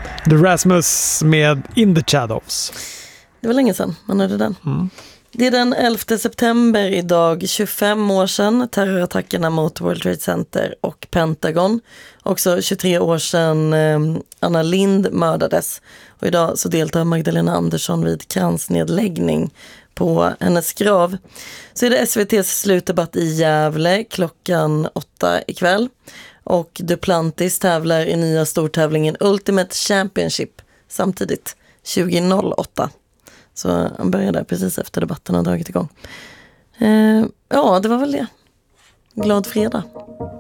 The Rasmus med In the Shadows. Det var länge sedan man hörde den. Det är den 11 september idag, 25 år sedan, terrorattackerna mot World Trade Center och Pentagon. Också 23 år sedan Anna Lindh mördades. Och idag så deltar Magdalena Andersson vid kransnedläggning på hennes grav. Så är det SVT:s slutdebatt i Gävle klockan 8 ikväll. Och Duplantis tävlar i nya stortävlingen Ultimate Championship samtidigt 2008. Så han började precis efter debatten har dragit igång. Ja, det var väl det. Glad fredag.